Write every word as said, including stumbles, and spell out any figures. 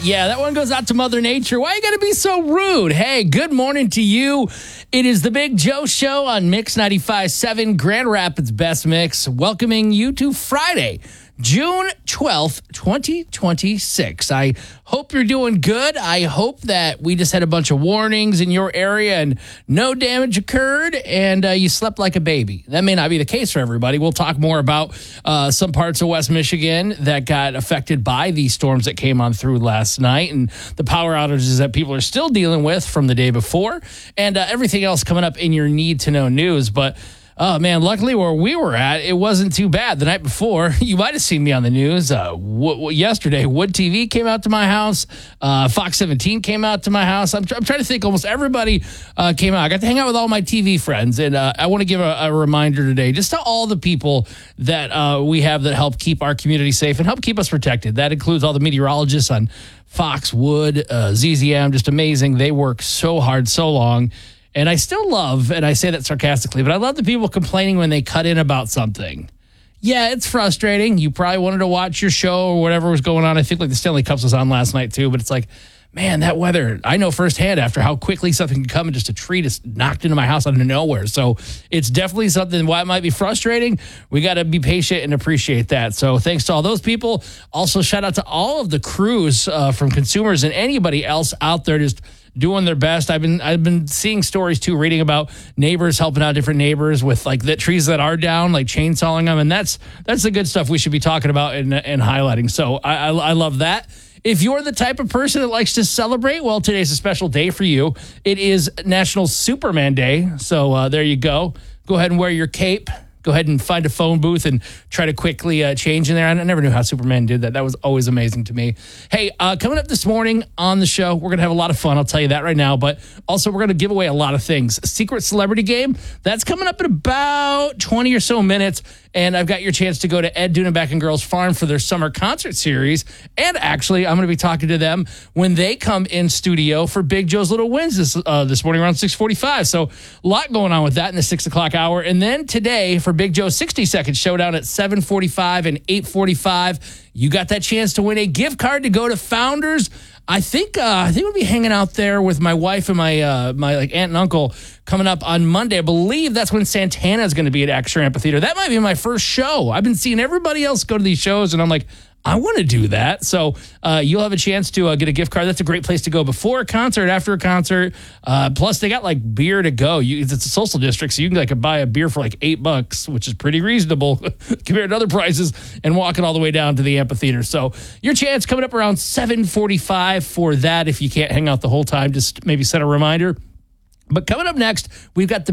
Yeah, that one goes out to Mother Nature. Why you gotta be so rude? Hey, good morning to you. It is the Big Joe Show on Mix ninety-five point seven, Grand Rapids Best Mix, welcoming you to Friday, June twelfth, twenty twenty-six. I hope you're doing good. I hope that we just had a bunch of warnings in your area and no damage occurred and uh, you slept like a baby. That may not be the case for everybody. We'll talk more about uh, some parts of West Michigan that got affected by these storms that came on through last night and the power outages that people are still dealing with from the day before and uh, everything else coming up in your need to know news. But oh, man, luckily where we were at, it wasn't too bad. The night before, you might have seen me on the news. Uh, w- w- yesterday, Wood T V came out to my house. Uh, Fox seventeen came out to my house. I'm, tr- I'm trying to think. Almost everybody uh, came out. I got to hang out with all my T V friends. And uh, I want to give a, a reminder today just to all the people that uh, we have that help keep our community safe and help keep us protected. That includes all the meteorologists on Fox, Wood, uh, Z Z M. Just amazing. They work so hard, so long. And I still love, and I say that sarcastically, but I love the people complaining when they cut in about something. Yeah, it's frustrating. You probably wanted to watch your show or whatever was going on. I think like the Stanley Cups was on last night too, but it's like, man, that weather, I know firsthand after how quickly something can come and just a tree just knocked into my house out of nowhere. So it's definitely something why it might be frustrating. We got to be patient and appreciate that. So thanks to all those people. Also, shout out to all of the crews uh, from consumers and anybody else out there just doing their best. I've been I've been seeing stories too, reading about neighbors helping out different neighbors with like the trees that are down, like chainsawing them, and that's that's the good stuff we should be talking about and, and highlighting. So I, I I love that. If you're the type of person that likes to celebrate, well, today's a special day for you. It is National Superman Day, so uh, there you go. Go ahead and wear your cape. Go ahead and find a phone booth and try to quickly uh, change in there. I never knew how Superman did that. That was always amazing to me. Hey, uh, coming up this morning on the show, we're going to have a lot of fun. I'll tell you that right now. But also, we're going to give away a lot of things. Secret Celebrity Game, that's coming up in about twenty or so minutes. And I've got your chance to go to Ed Dunenback and Girls Farm for their summer concert series. And actually, I'm going to be talking to them when they come in studio for Big Joe's Little Wins this, uh, this morning around six forty-five. So a lot going on with that in the six o'clock hour. And then today for Big Joe's sixty second showdown at seven forty-five and eight forty-five, you got that chance to win a gift card to go to Founders. I think uh, I think we'll be hanging out there with my wife and my uh, my like aunt and uncle coming up on Monday. I believe that's when Santana is going to be at Extra Amphitheater. That might be my first show. I've been seeing everybody else go to these shows, and I'm like, I want to do that. So uh, you'll have a chance to uh, get a gift card. That's a great place to go before a concert, after a concert. Uh, plus, they got like beer to go. You, it's a social district, so you can like buy a beer for like eight bucks, which is pretty reasonable compared to other prices, and walk it all the way down to the amphitheater. So your chance coming up around seven forty-five for that. If you can't hang out the whole time, just maybe set a reminder. But coming up next, we've got the